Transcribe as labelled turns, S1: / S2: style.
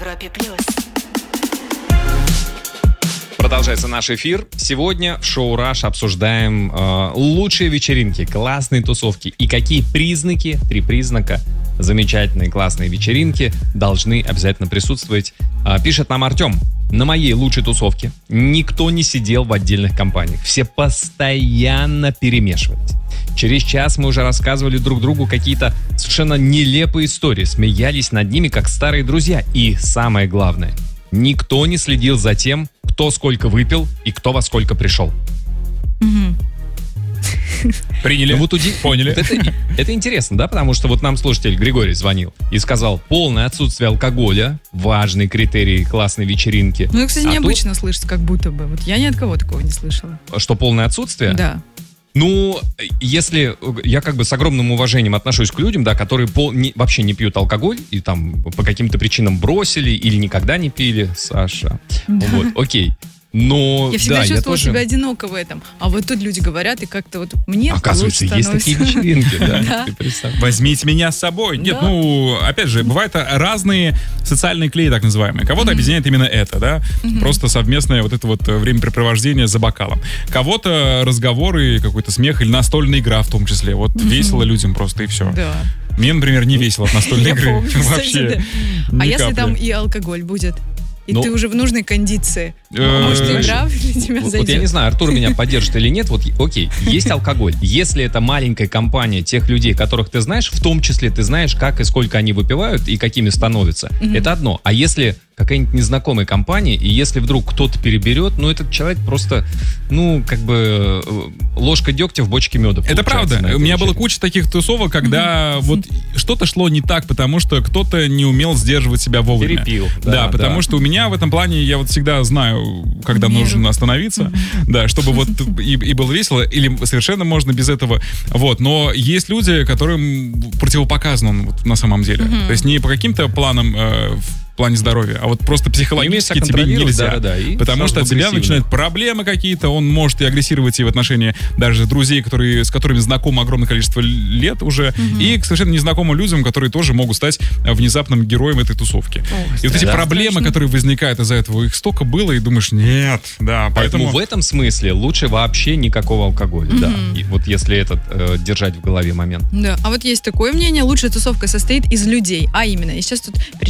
S1: Европе плюс.
S2: Продолжается наш эфир. Сегодня в шоу «Раш» обсуждаем лучшие вечеринки, классные тусовки и какие признаки, 3 признака замечательной классной вечеринки должны обязательно присутствовать. Пишет нам Артем. На моей лучшей тусовке никто не сидел в отдельных компаниях. Все постоянно перемешивались. Через час мы уже рассказывали друг другу какие-то совершенно нелепые истории, смеялись над ними, как старые друзья. И самое главное, никто не следил за тем, кто сколько выпил и кто во сколько пришел.
S3: Приняли, поняли.
S2: Это интересно, да? Потому что вот нам слушатель Григорий звонил и сказал, полное отсутствие алкоголя, важный критерий классной вечеринки.
S4: Ну, кстати, необычно слышать, как будто бы. Вот я ни от кого такого не слышала.
S2: Что, полное отсутствие?
S4: Да.
S2: Ну, если я как бы с огромным уважением отношусь к людям, да, которые вообще не пьют алкоголь и там по каким-то причинам бросили или никогда не пили, Саша. Вот, окей. Но
S4: я всегда
S2: да,
S4: чувствовала себя одиноко в этом. А вот тут люди говорят, и как-то вот мне
S2: оказывается,
S4: лучше становится.
S2: есть такие вечеринки, да.
S3: Возьмите меня с собой. Нет, ну, опять же, бывают разные социальные клеи, так называемые. Кого-то объединяет именно это, да, просто совместное вот это вот времяпрепровождение за бокалом. Кого-то разговоры, какой-то смех или настольная игра в том числе. Вот весело людям просто и все.
S4: Да.
S3: Мне, например, не весело от настольной игры. Вообще.
S4: А если там и алкоголь будет? И ты уже в нужной кондиции. Может, игра для тебя зайдет?
S2: Вот я не знаю, Артур меня поддержит или нет. Вот окей, есть алкоголь. Если это маленькая компания тех людей, которых ты знаешь, в том числе ты знаешь, как и сколько они выпивают и какими становятся, это одно. А если какая-нибудь незнакомая компания, и если вдруг кто-то переберет, ну, этот человек просто, ну, как бы ложка дегтя в бочке меда.
S3: Это правда. У меня была куча таких тусовок, когда вот что-то шло не так, потому что кто-то не умел сдерживать себя вовремя.
S2: Перепил.
S3: Да, потому что у меня в этом плане, я вот всегда знаю, когда нужно остановиться, да, чтобы вот и было весело, или совершенно можно без этого. Вот, но есть люди, которым противопоказан он вот, на самом деле. То есть не по каким-то планам в плане здоровья, а вот просто психологически тебе нельзя. Потому что от тебя начинают проблемы какие-то, он может и агрессировать и в отношении даже друзей, с которыми знакомо огромное количество лет уже, и к совершенно незнакомым людям, которые тоже могут стать внезапным героем этой тусовки. И вот эти проблемы, которые возникают из-за этого, их столько было, и думаешь, нет, да,
S2: поэтому в этом смысле лучше вообще никакого алкоголя, да. И вот если этот держать в голове момент.
S4: Да, а вот есть такое мнение, лучшая тусовка состоит из людей, а именно, и сейчас тут